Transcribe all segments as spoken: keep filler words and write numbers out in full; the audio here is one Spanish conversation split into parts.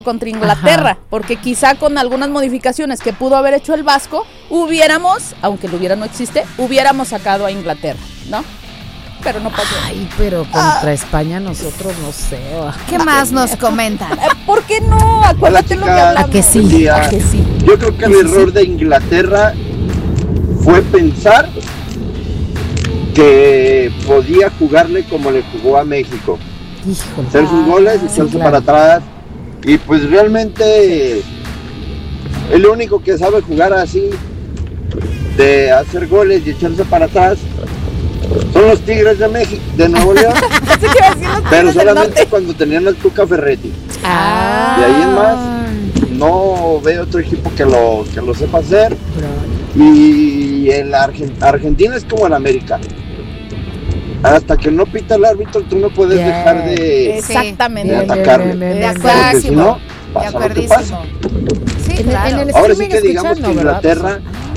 contra Inglaterra, Ajá. porque quizá con algunas modificaciones que pudo haber hecho el Vasco, hubiéramos, aunque el hubiera no existe, hubiéramos sacado a Inglaterra, ¿no? Pero no pasó. Ay, pero contra ah. España nosotros no sé. ¿Qué ah, más nos comentan? Eh, ¿Por qué no? Acuérdate lo que hablamos. ¿A que sí? Sí, ¿A que sí? Yo creo que el error sí? de Inglaterra fue pensar que podía jugarle como le jugó a México. Híjole. Hacer sus goles y echarse sí, claro. para atrás. Y pues realmente el único que sabe jugar así, de hacer goles y echarse para atrás, son los Tigres de México, de Nuevo León. Pero solamente cuando tenían al Tuca Ferretti. Ah. De ahí en más, no veo otro equipo que lo, que lo sepa hacer. Y el Argent- Argentina es como el América. Hasta que no pita el árbitro, tú no puedes yeah. dejar de, Exactamente. de atacarle. De Porque si no, pasa lo que pasa. Sí, claro. En Ahora sí que digamos que Inglaterra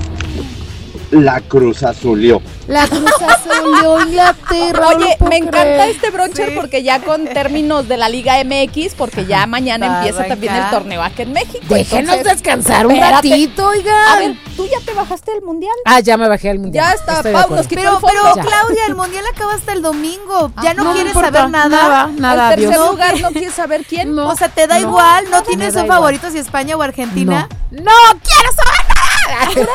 la Cruz Azulió. La Cruz Azulió, Inglaterra. Oye, me encanta creer. este broncher sí. porque ya con términos de la Liga M X, porque ya mañana Va empieza también el torneo aquí en México. Déjenos Entonces, descansar un espérate. ratito, oigan. A ver, ¿tú ya te bajaste del Mundial? Ah, ya me bajé del Mundial. Ya está, Estoy Pau, nos quitó Pero, el fondo. pero Ya. Claudia, el Mundial acaba hasta el domingo. Ah, Ya no, no quieres importa, saber nada. Nada, nada. El tercer Dios. lugar no quieres saber quién. No. O sea, ¿te da No. igual? ¿No No, tienes me un da favorito si España o Argentina? No, no quiero saber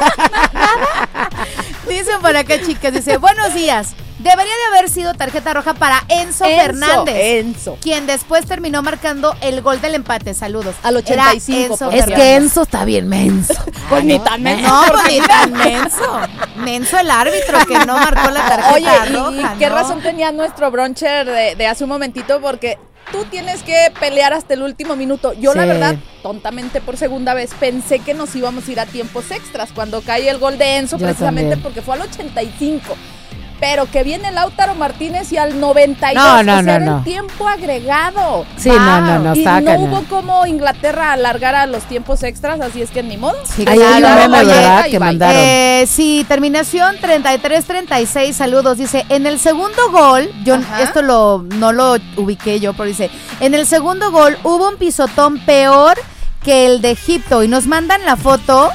nada. Dicen por acá, chicas, dice, buenos días. Debería de haber sido tarjeta roja para Enzo, Enzo Fernández, Enzo. quien después terminó marcando el gol del empate. Saludos. Al ochenta y cinco. Enzo Es que Enzo está bien menso. Pues ni tan menso. No, pues ni tan menso. Menso el árbitro que no marcó la tarjeta Oye, roja. ¿y, y qué ¿no? razón tenía nuestro broncher de, de hace un momentito? Porque tú tienes que pelear hasta el último minuto. Yo, sí. la verdad, tontamente por segunda vez, pensé que nos íbamos a ir a tiempos extras cuando cae el gol de Enzo, Yo precisamente también. porque fue al ochenta y cinco. Pero que viene Lautaro Martínez y al noventa y dos, No, no, o sea, no, era no. el tiempo agregado. Sí, wow. no, no, no, Y está no cañón. hubo como Inglaterra alargara los tiempos extras, así es que ni modo. Sí, ahí hay un meme, ¿verdad? Que mandaron. Eh, sí, terminación treinta y tres treinta y seis, saludos. Dice, en el segundo gol, yo Ajá. esto lo no lo ubiqué yo, pero dice, en el segundo gol hubo un pisotón peor que el de Egipto. Y nos mandan la foto.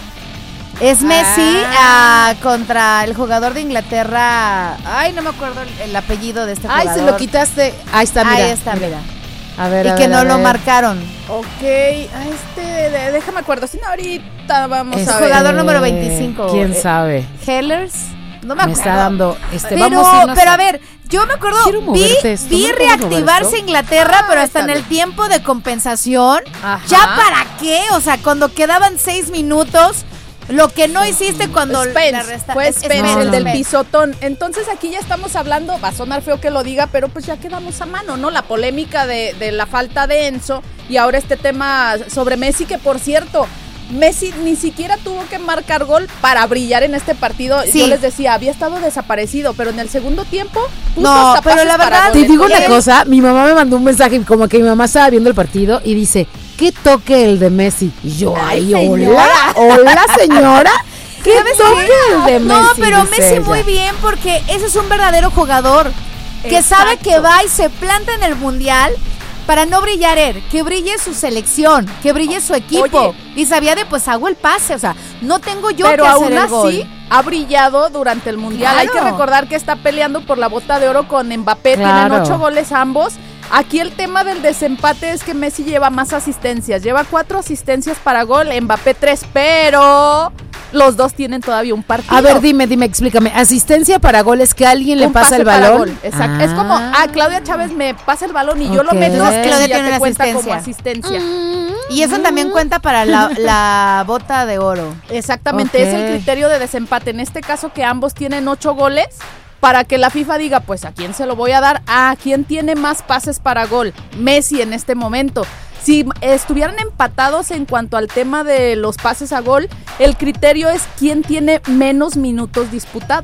Es Messi ah. uh, contra el jugador de Inglaterra. Ay, no me acuerdo el, el apellido de este Ay, jugador. se lo quitaste. Ahí está, mira. Ahí está, mira. A ver, y a que ver, no a lo ver. marcaron. Ok, a este, de, déjame acuerdo. Si no, ahorita vamos es a ver. Jugador número veinticinco. ¿Quién eh, sabe? Hellers. No me, me acuerdo. está dando. Este, pero, vamos a irnos pero a... a ver, yo me acuerdo, vi, esto, vi ¿no reactivarse Inglaterra, ah, pero hasta en bien. el tiempo de compensación. Ajá. ¿Ya para qué? O sea, cuando quedaban seis minutos. Lo que no hiciste cuando Spence, la resta- fue Spence, no, el no, del no. pisotón. Entonces aquí ya estamos hablando, va a sonar feo que lo diga, pero pues ya quedamos a mano, ¿no? La polémica de, de la falta de Enzo y ahora este tema sobre Messi, que por cierto, Messi ni siquiera tuvo que marcar gol para brillar en este partido. Sí. Yo les decía, había estado desaparecido, pero en el segundo tiempo puso No, hasta pero pases la para verdad- goles. Te digo una Él- cosa, mi mamá me mandó un mensaje como que mi mamá estaba viendo el partido y dice, ¿qué toque el de Messi? Y yo, ay, Ay, hola, hola señora. ¿Qué ¿Sabes toque qué? el de Messi? No, pero dice Messi ella. muy bien porque ese es un verdadero jugador que Exacto. sabe que va y se planta en el mundial para no brillar él, que brille su selección, que brille su equipo. Oye. Y sabía de pues hago el pase, o sea, no tengo yo pero que hacer aún el así gol. ha brillado durante el mundial. Claro. Hay que recordar que está peleando por la bota de oro con Mbappé. Claro. Tienen ocho goles ambos. Aquí el tema del desempate es que Messi lleva más asistencias. Lleva cuatro asistencias para gol, Mbappé tres, pero los dos tienen todavía un partido. A ver, dime, dime, explícame. Asistencia para goles, que alguien le Un pasa pase el para balón. gol, exacto. Ah. Es como, ah, Claudia Chávez me pasa el balón y yo lo Ok. meto, Entonces, eso Claudia ya tiene te una cuenta asistencia. como asistencia. Y eso también cuenta para la, la bota de oro. Exactamente, Ok. es el criterio de desempate. En este caso que ambos tienen ocho goles, para que la FIFA diga, pues, ¿a quién se lo voy a dar? ¿A quién tiene más pases para gol? Messi en este momento. Si estuvieran empatados en cuanto al tema de los pases a gol, el criterio es quién tiene menos minutos disputados.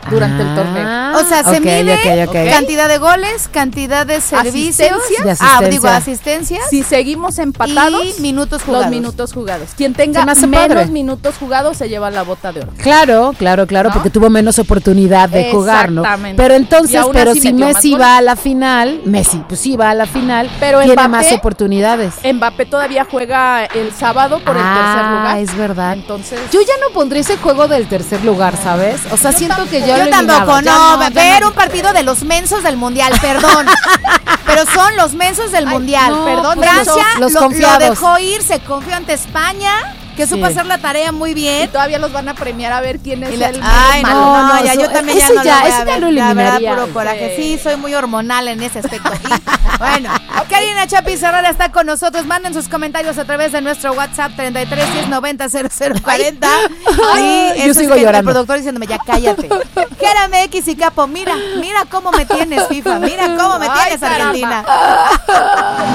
durante ah, el torneo. O sea, se okay, mide okay, okay. cantidad de goles, cantidad de servicios, asistencia, ah, digo, asistencias. Si seguimos empatados, y minutos jugados. Los minutos jugados. Quien tenga menos padre. minutos jugados se lleva la bota de oro. Claro, claro, claro, ¿no? Porque tuvo menos oportunidad de jugar, ¿no? Pero entonces, pero si Messi va a la final, Messi, pues sí va a la final, pero tiene Mbappé, más oportunidades. Mbappé todavía juega el sábado por el ah, tercer lugar. Es verdad. Entonces, yo ya no pondré ese juego del tercer lugar, ¿sabes? O sea, siento tampoco, que ya yo lo tampoco, no, no, ver un partido de los mensos del mundial, perdón. Pero son los mensos del Ay, mundial, no, perdón. Pues Francia los, los lo, lo dejó ir, se confió ante España. Que supo sí. hacer la tarea muy bien. Y todavía los van a premiar a ver quién es la, el Ay, malo. No, no, ya, yo también ese ya no ya, lo voy ese a ver. Ya lo eliminaría. La verdad, puro coraje. Sí. sí, soy muy hormonal en ese aspecto. Y, bueno, Karina Chapis Herrera está con nosotros. Manden sus comentarios a través de nuestro WhatsApp treinta y tres, diez, noventa, cero cero cuarenta. Ay, sí, yo sigo es llorando. El productor diciéndome, ya cállate. Jera M X y Capo, mira, mira cómo me tienes, FIFA. Mira cómo me Ay, tienes, caramba. Argentina.